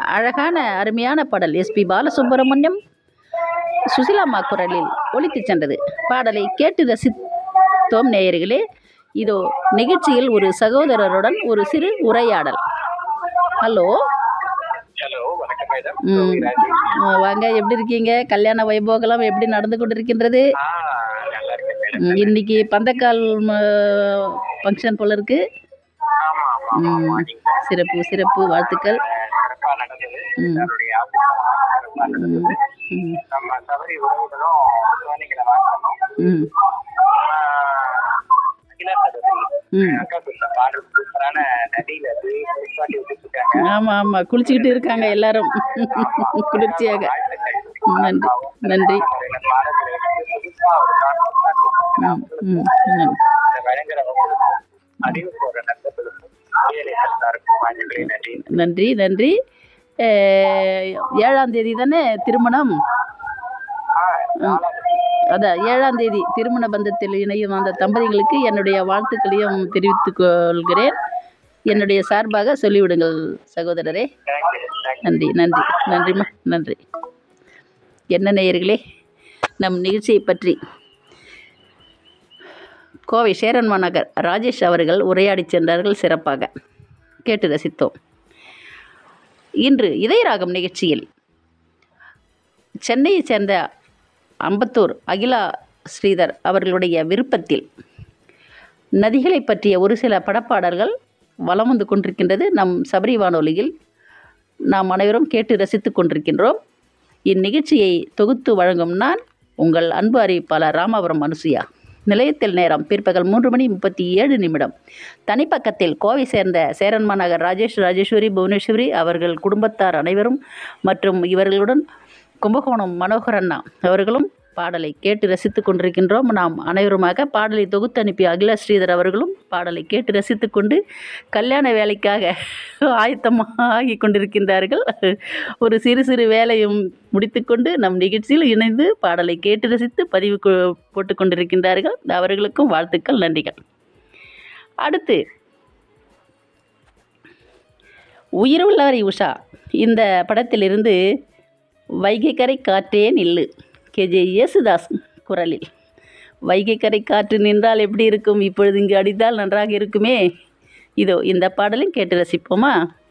அழகான அருமையான பாடல் எஸ்பி பாலசுப்ரமணியம் சுசிலாம்மா குரலில் ஒலித்து சென்றது. பாடலை கேட்டு ரசித்தோம் நேயர்களே. இதோ நிகழ்ச்சியில் ஒரு சகோதரருடன் ஒரு சிறு உரையாடல். ஹலோ. வணக்கம் மேடம். வாங்க, எப்படி இருக்கீங்க? கல்யாண வைபோகலாம் எப்படி நடந்து கொண்டிருக்கின்றது? இன்னைக்கு பந்தக்கால் ஃபங்க்ஷன் போல இருக்கு. சிறப்பு சிறப்பு, வாழ்த்துக்கள். ஆமா ஆமா, குளிச்சுக்கிட்டு இருக்காங்க எல்லாரும் குளிர்ச்சியாக. நன்றி நன்றி. நன்றி நன்றி. 7ஆம் தேதி தானே திருமணம்? அதான் 7ஆம் தேதி திருமண பந்தத்தில் இணையும் அந்த தம்பதிகளுக்கு என்னுடைய வாழ்த்துக்களையும் தெரிவித்துக் கொள்கிறேன். என்னுடைய சார்பாக சொல்லிவிடுங்கள் சகோதரரே. நன்றி நன்றி நன்றிம்மா, நன்றி. என்ன நேயர்களே, நம் நிகழ்ச்சியை பற்றி கோவை சேரன்மா நகர் ராஜேஷ் அவர்கள் உரையாடி சென்றார்கள். சிறப்பாக கேட்டு ரசித்தோம். இன்று இதயராகம் நிகழ்ச்சியில் சென்னையை சேர்ந்த அம்பத்தூர் அகிலா ஸ்ரீதர் அவர்களுடைய விருப்பத்தில் நதிகளை பற்றிய ஒரு சில படப்பாடல்கள் வலம் வந்து கொண்டிருக்கின்றது. நம் சபரி வானொலியில் நாம் அனைவரும் கேட்டு ரசித்து கொண்டிருக்கின்றோம். இந்நிகழ்ச்சியை தொகுத்து வழங்கும் நான் உங்கள் அன்பு அறிவிப்பாளர் ராமபுரம் அனுசுயா. நிலையத்தில் நேரம் பிற்பகல் 3:37. தனிப்பக்கத்தில் கோவை சேர்ந்த சேரன்மா நகர் ராஜேஷ், ராஜேஸ்வரி, புவனேஸ்வரி அவர்கள் குடும்பத்தார் அனைவரும் மற்றும் இவர்களுடன் கும்பகோணம் மனோகரண்ணா அவர்களும் பாடலை கேட்டு ரசித்து கொண்டிருக்கின்றோம். நாம் அனைவருமாக பாடலை தொகுத்து அனுப்பிய அகிலா ஸ்ரீதர் அவர்களும் பாடலை கேட்டு ரசித்து கொண்டு கல்யாண வேலைக்காக ஆயத்தமாகி கொண்டிருக்கின்றார்கள். ஒரு சிறு சிறு வேலையும் முடித்துக்கொண்டு நம் நிகழ்ச்சியில் இணைந்து பாடலை கேட்டு ரசித்து பதிவு போட்டு கொண்டிருக்கின்றார்கள். அவர்களுக்கும் வாழ்த்துக்கள், நன்றிகள். அடுத்து உயிருள்ளவரை உஷா இந்த படத்திலிருந்து வைகைக்கரை காற்றே நில்லு, KJ யேசுதாஸ் குரலில். வைகைக்கரை காற்று நின்றால் எப்படி இருக்கும், இப்பொழுது இங்கு அடித்தால் நன்றாக இருக்குமே. இதோ இந்த பாடலையும் கேட்டு ரசிப்போமா?